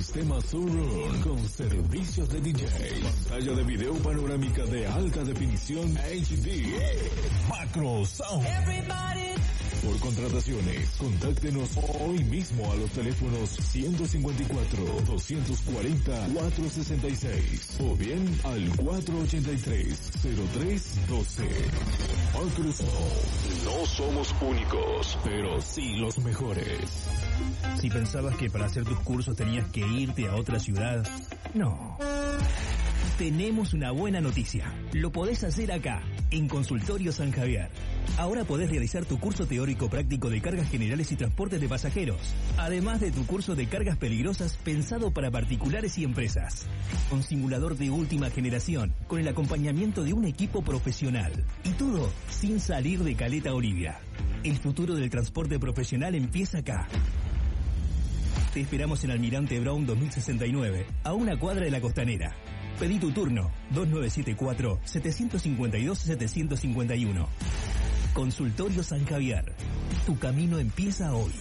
sistema Surround con servicios de DJ, pantalla de video panorámica de alta definición HD, Macro Sound. Por contrataciones, contáctenos hoy mismo a los teléfonos 154-240-466 o bien al 483-0312. Macro Sound. No somos únicos, pero sí los mejores. Si pensabas que para hacer tus cursos tenías que irte a otra ciudad, no. Tenemos una buena noticia. Lo podés hacer acá, en Consultorio San Javier. Ahora podés realizar tu curso teórico práctico de cargas generales y transportes de pasajeros, además de tu curso de cargas peligrosas pensado para particulares y empresas. Con simulador de última generación, con el acompañamiento de un equipo profesional. Y todo sin salir de Caleta Olivia. El futuro del transporte profesional empieza acá. Te esperamos en Almirante Brown 2069, a una cuadra de la Costanera. Pedí tu turno, 2974-752-751. Consultorio San Javier. Tu camino empieza hoy.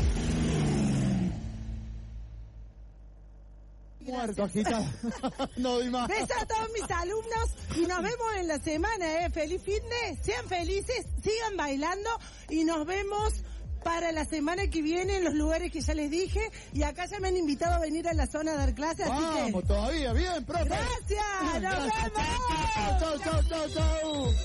Muerto, agitado. No doy más. Besos a todos mis alumnos y nos vemos en la semana, Feliz fitness, sean felices, sigan bailando y nos vemos para la semana que viene en los lugares que ya les dije, y acá ya me han invitado a venir a la zona a dar clases, así que... Vamos, todavía, bien, profe. ¡Gracias! ¡Nos vemos! ¡Chau, chau, chau, chau!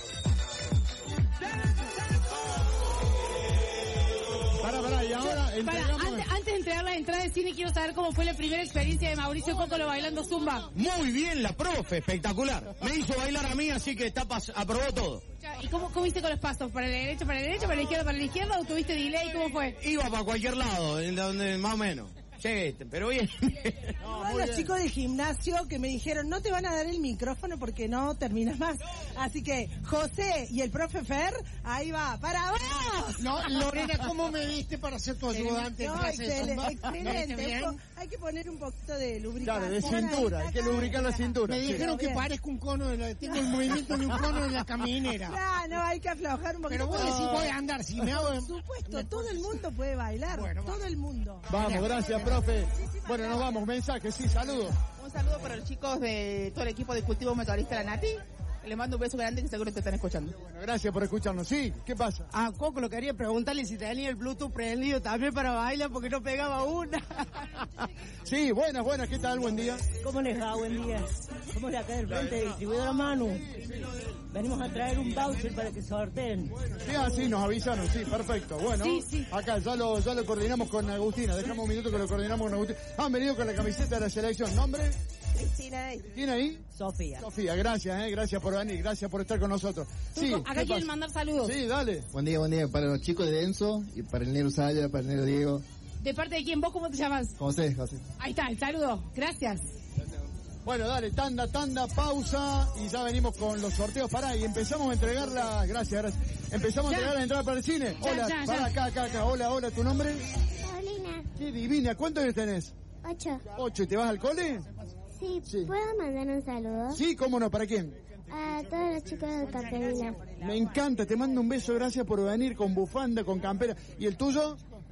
Pará, y ahora entregamos... Antes de entregar la entrada de cine, quiero saber cómo fue la primera experiencia de Mauricio Cócolo bailando zumba. Muy bien la profe, espectacular. Me hizo bailar a mí, así que tapas, aprobó todo. ¿Y cómo hice con los pasos? ¿Para la derecha, para la derecha, para la izquierda o tuviste delay? ¿Cómo fue? Iba para cualquier lado, en donde más o menos. Sí, pero bien. Los chicos del gimnasio que me dijeron, no te van a dar el micrófono porque no terminas más. Así que José y el profe Fer, ahí va, ¡para vos! No, Lorena, ¿cómo me diste para ser tu ayudante? No, excelente. Hay que poner un poquito de lubricante. Claro, de cintura, hay que lubricar la cintura. Me dijeron que parezco un cono, tengo el movimiento de un cono en la caminera. No, hay que aflojar un poquito. Pero vos decís, voy a andar, si me hago... Por supuesto, todo el mundo puede bailar, todo el mundo. Vamos, gracias, profe. Bueno, nos vamos, mensaje, sí, saludos. Un saludo para los chicos de todo el equipo de Cultivo Metalista La Nati. Le mando un beso grande que seguro te están escuchando. Bueno, gracias por escucharnos. Sí, ¿qué pasa? A Coco lo quería preguntarle si tenía el Bluetooth prendido también para bailar porque no pegaba una. Sí, buenas, ¿qué tal? Buen día. ¿Cómo les va? Buen día. Somos de acá del frente de Distribuidora Manu. Venimos a traer un voucher para que sorteen. Sí, nos avisaron, sí, perfecto. Bueno, sí. Acá ya lo coordinamos con Agustina. Dejamos un minuto que lo coordinamos con Agustina. Han venido con la camiseta de la selección. ¿Nombre? Cristina. ¿Tiene ahí? Sofía, gracias por venir, gracias por estar con nosotros. Sí, acá quieren mandar saludos. Sí, dale. Buen día para los chicos de Enzo y para el negro Saya, para el negro Diego. ¿De parte de quién? ¿Vos cómo te llamas? José. Ahí está, el saludo. Gracias. Bueno, dale, tanda, pausa y ya venimos con los sorteos. Pará, y empezamos a entregar la... Gracias. Empezamos a entregar la entrada para el cine. Hola, para acá. Hola, ¿tu nombre? Paulina. Qué divina, ¿cuántos años tenés? 8. ¿Y te vas al cole? Sí, ¿puedo mandar un saludo? Sí, ¿cómo no? ¿Para quién? A todos los chicos de Caterina. Me encanta, te mando un beso, gracias por venir con bufanda, con campera. ¿Y el tuyo?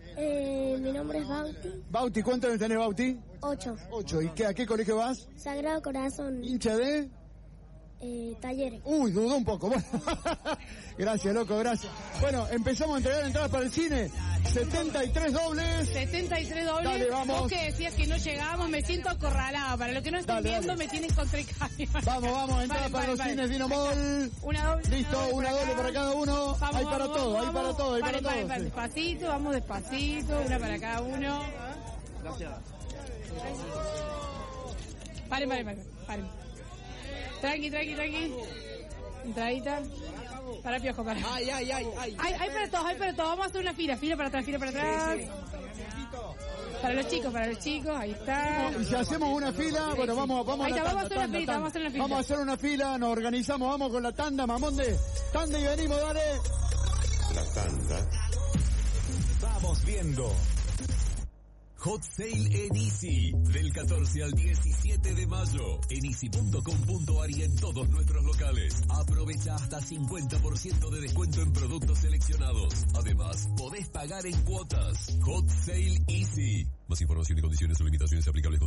Mi nombre es Bauti. Bauti, ¿cuántos años tenés, Bauti? 8. ¿Y a qué colegio vas? Sagrado Corazón. ¿Hincha de? Talleres. Uy, dudó un poco. Bueno. Gracias, loco, gracias. Bueno, empezamos a entregar entradas para el cine. 73 dobles. 73 dobles. Dale, vamos. Vos que decías que no llegábamos, me siento acorralada. Para los que no están viendo, me tienen contra el caño. Vamos, entrada para los cines Dinomol. Una doble. Listo, una doble para cada uno. Hay para todo. Despacito, vamos despacito. Una para cada uno. Gracias. Paren. Tranqui. Entradita. Para Piojo, para. Ay. Hay para todos. Vamos a hacer una fila para atrás. Sí. Para los chicos, ahí está. Y si hacemos una fila, bueno, vamos a hacer una fila, nos organizamos, vamos con la tanda, Mamonde. Tanda y venimos, dale. La tanda. Vamos viendo. Hot Sale en Easy, del 14 al 17 de mayo, en easy.com.ar y en todos nuestros locales. Aprovecha hasta 50% de descuento en productos seleccionados. Además, podés pagar en cuotas. Hot Sale Easy. Más información y condiciones o limitaciones aplicables.